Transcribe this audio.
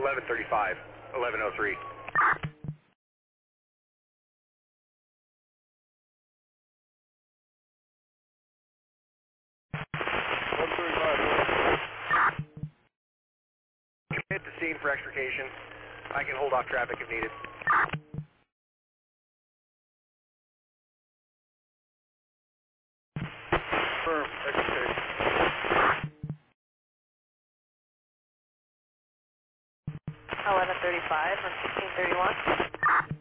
1135, 1103. Commit to scene for extrication. I can hold off traffic if needed. Firm, extrication. 1135 or 1631.